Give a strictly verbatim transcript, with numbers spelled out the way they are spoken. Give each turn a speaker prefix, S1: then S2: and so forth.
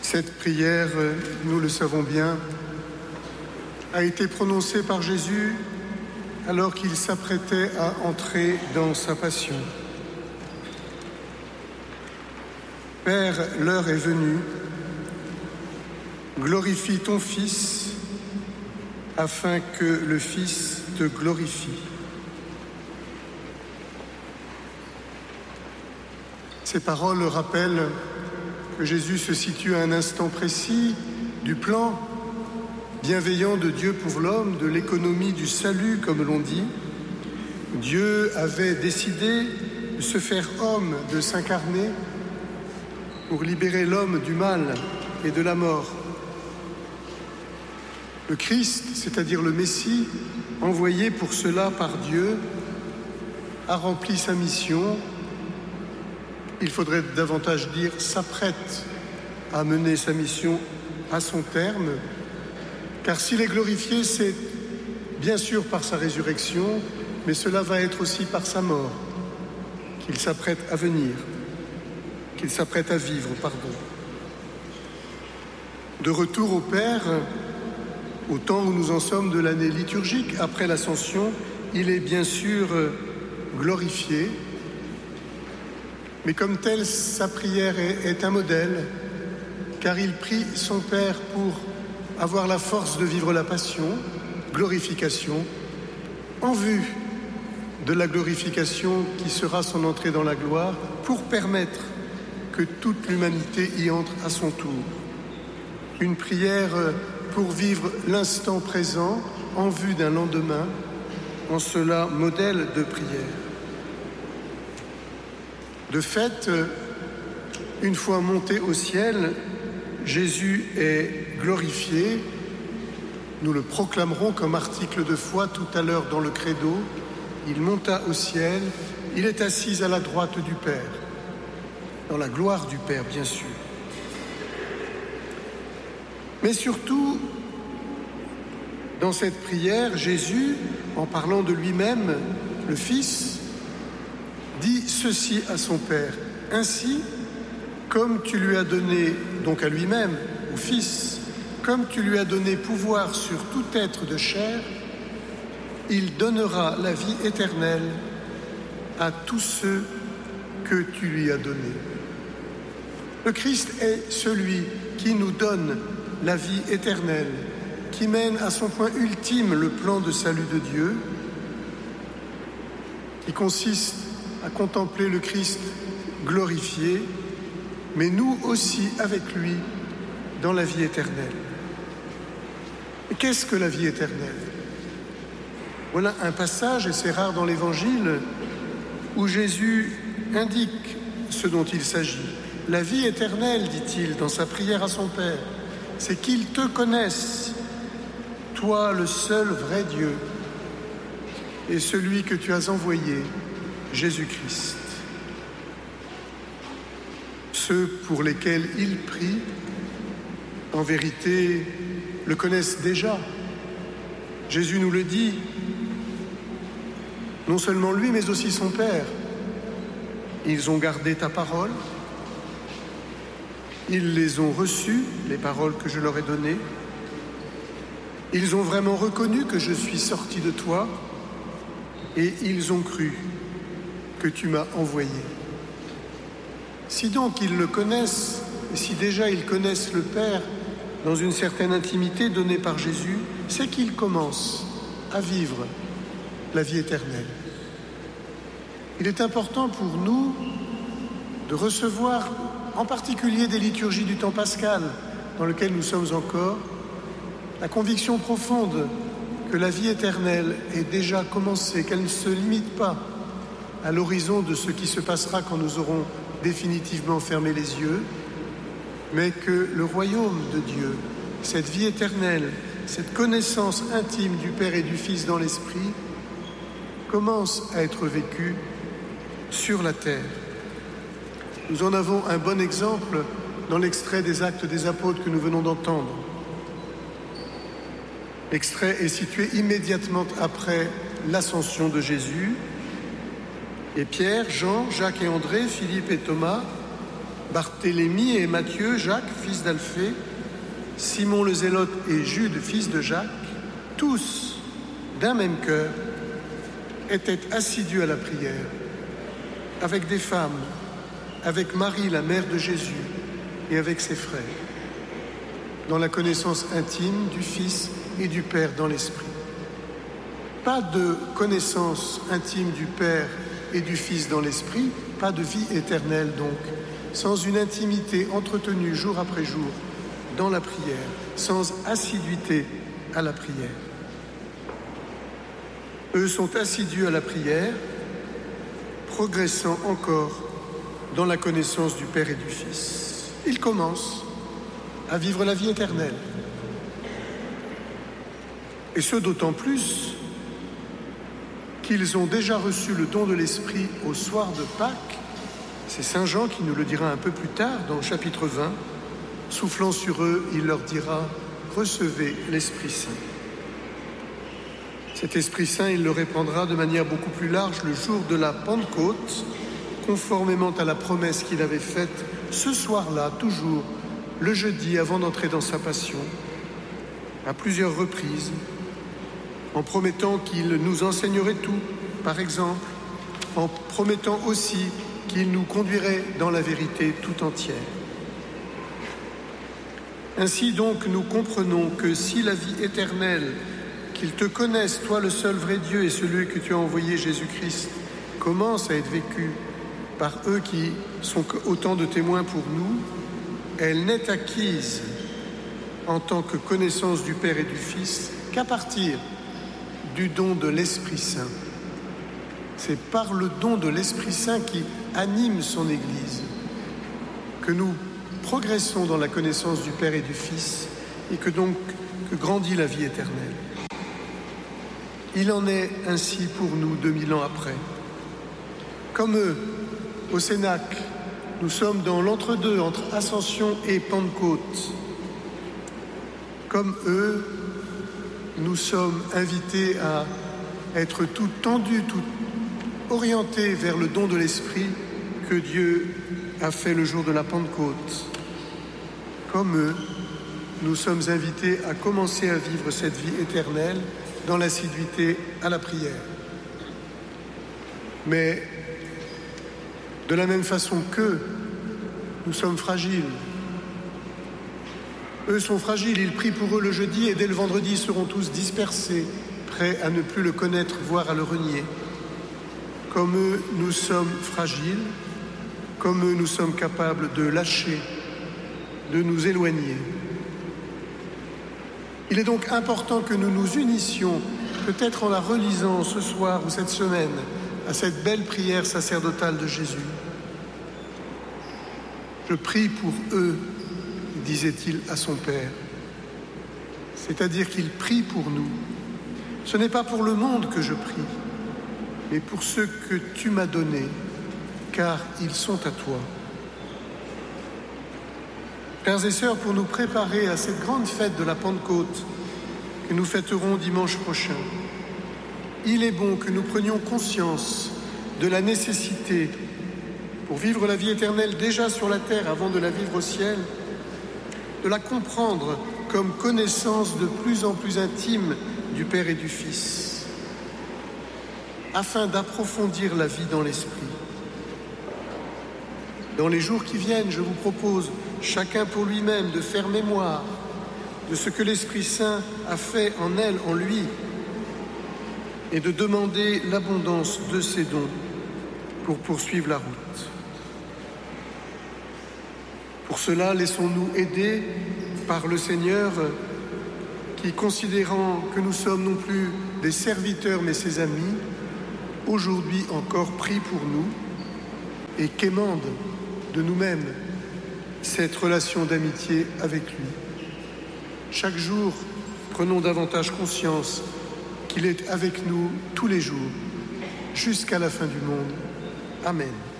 S1: Cette prière, nous le savons bien, a été prononcée par Jésus alors qu'il s'apprêtait à entrer dans sa passion. Père, l'heure est venue, glorifie ton Fils afin que le Fils te glorifie. Ces paroles rappellent que Jésus se situe à un instant précis du plan bienveillant de Dieu pour l'homme, de l'économie du salut, comme l'on dit. Dieu avait décidé de se faire homme, de s'incarner pour libérer l'homme du mal et de la mort. Le Christ, c'est-à-dire le Messie, envoyé pour cela par Dieu, a rempli sa mission. Il faudrait davantage dire s'apprête à mener sa mission à son terme, car s'il est glorifié, c'est bien sûr par sa résurrection, mais cela va être aussi par sa mort, qu'il s'apprête à venir, qu'il s'apprête à vivre, pardon. De retour au Père, au temps où nous en sommes de l'année liturgique, après l'Ascension, il est bien sûr glorifié, mais comme tel, sa prière est, est un modèle, car il prie son Père pour avoir la force de vivre la passion, glorification, en vue de la glorification qui sera son entrée dans la gloire, pour permettre que toute l'humanité y entre à son tour. Une prière pour vivre l'instant présent en vue d'un lendemain, en cela modèle de prière. De fait, une fois monté au ciel, Jésus est glorifié. Nous le proclamerons comme article de foi tout à l'heure dans le credo. Il monta au ciel, il est assis à la droite du Père, dans la gloire du Père, bien sûr. Mais surtout, dans cette prière, Jésus, en parlant de lui-même, le Fils, dit ceci à son Père: ainsi, comme tu lui as donné, donc à lui-même, au Fils, comme tu lui as donné pouvoir sur tout être de chair, il donnera la vie éternelle à tous ceux que tu lui as donnés. Le Christ est celui qui nous donne la vie éternelle, qui mène à son point ultime le plan de salut de Dieu, qui consiste à contempler le Christ glorifié, mais nous aussi avec lui dans la vie éternelle. Et qu'est-ce que la vie éternelle? Voilà un passage, et c'est rare dans l'Évangile, où Jésus indique ce dont il s'agit. La vie éternelle, dit-il dans sa prière à son Père, c'est qu'ils te connaissent, toi le seul vrai Dieu, et celui que tu as envoyé, Jésus-Christ. Ceux pour lesquels il prie, en vérité, le connaissent déjà. Jésus nous le dit, non seulement lui, mais aussi son Père. Ils ont gardé ta parole, ils les ont reçues, les paroles que je leur ai données. Ils ont vraiment reconnu que je suis sorti de toi, et ils ont cru que tu m'as envoyé. Si donc ils le connaissent, et si déjà ils connaissent le Père dans une certaine intimité donnée par Jésus, c'est qu'ils commencent à vivre la vie éternelle. Il est important pour nous de recevoir, en particulier des liturgies du temps pascal, dans lequel nous sommes encore, la conviction profonde que la vie éternelle est déjà commencée, qu'elle ne se limite pas à l'horizon de ce qui se passera quand nous aurons définitivement fermé les yeux, mais que le royaume de Dieu, cette vie éternelle, cette connaissance intime du Père et du Fils dans l'Esprit, commence à être vécue sur la terre. Nous en avons un bon exemple dans l'extrait des Actes des Apôtres que nous venons d'entendre. L'extrait est situé immédiatement après l'ascension de Jésus. Et Pierre, Jean, Jacques et André, Philippe et Thomas Barthélemy et Matthieu, Jacques, fils d'Alphée, Simon le Zélote et Jude, fils de Jacques, tous, d'un même cœur, étaient assidus à la prière, avec des femmes, avec Marie, la mère de Jésus, et avec ses frères, dans la connaissance intime du Fils et du Père dans l'Esprit. Pas de connaissance intime du Père et du Fils dans l'Esprit, pas de vie éternelle donc, sans une intimité entretenue jour après jour dans la prière, sans assiduité à la prière. Eux sont assidus à la prière, progressant encore dans la connaissance du Père et du Fils. Ils commencent à vivre la vie éternelle. Et ce d'autant plus qu'ils ont déjà reçu le don de l'Esprit au soir de Pâques. C'est Saint Jean qui nous le dira un peu plus tard dans le chapitre vingt. Soufflant sur eux, il leur dira « Recevez l'Esprit Saint ». Cet Esprit Saint, il le répandra de manière beaucoup plus large le jour de la Pentecôte, conformément à la promesse qu'il avait faite ce soir-là, toujours, le jeudi avant d'entrer dans sa passion, à plusieurs reprises, en promettant qu'il nous enseignerait tout, par exemple, en promettant aussi qu'il nous conduirait dans la vérité tout entière. Ainsi donc, nous comprenons que si la vie éternelle, qu'ils te connaissent, toi le seul vrai Dieu et celui que tu as envoyé, Jésus-Christ, commence à être vécue par eux qui sont autant de témoins pour nous, elle n'est acquise en tant que connaissance du Père et du Fils qu'à partir du don de l'Esprit Saint. C'est par le don de l'Esprit Saint qui anime son Église que nous progressons dans la connaissance du Père et du Fils et que donc que grandit la vie éternelle. Il en est ainsi pour nous deux mille ans après. Comme eux, au Cénacle, nous sommes dans l'entre-deux entre Ascension et Pentecôte. Comme eux, nous sommes invités à être tout tendus, tout orientés vers le don de l'Esprit que Dieu a fait le jour de la Pentecôte. Comme eux, nous sommes invités à commencer à vivre cette vie éternelle dans l'assiduité à la prière. Mais de la même façon qu'eux, nous sommes fragiles. Eux sont fragiles, ils prient pour eux le jeudi et dès le vendredi ils seront tous dispersés, prêts à ne plus le connaître, voire à le renier. Comme eux, nous sommes fragiles, comme eux, nous sommes capables de lâcher, de nous éloigner. Il est donc important que nous nous unissions, peut-être en la relisant ce soir ou cette semaine, à cette belle prière sacerdotale de Jésus. Je prie pour eux, disait-il à son Père. C'est-à-dire qu'il prie pour nous. Ce n'est pas pour le monde que je prie, mais pour ceux que tu m'as donnés, car ils sont à toi. Frères et sœurs, pour nous préparer à cette grande fête de la Pentecôte que nous fêterons dimanche prochain, il est bon que nous prenions conscience de la nécessité, pour vivre la vie éternelle déjà sur la terre avant de la vivre au ciel, de la comprendre comme connaissance de plus en plus intime du Père et du Fils, afin d'approfondir la vie dans l'Esprit. Dans les jours qui viennent, je vous propose, chacun pour lui-même, de faire mémoire de ce que l'Esprit Saint a fait en elle, en lui, et de demander l'abondance de ses dons pour poursuivre la route. Pour cela, laissons-nous aider par le Seigneur qui, considérant que nous sommes non plus des serviteurs mais ses amis, aujourd'hui encore prie pour nous et quémande de nous-mêmes cette relation d'amitié avec lui. Chaque jour, prenons davantage conscience qu'il est avec nous tous les jours, jusqu'à la fin du monde. Amen.